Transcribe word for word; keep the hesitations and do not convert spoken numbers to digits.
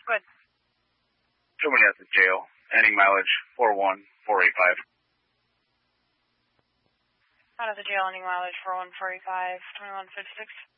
Good. Somebody at the jail. Ending mileage four one four eight five. Out of the jail, ending mileage four one four eight five, twenty-one fifty-six.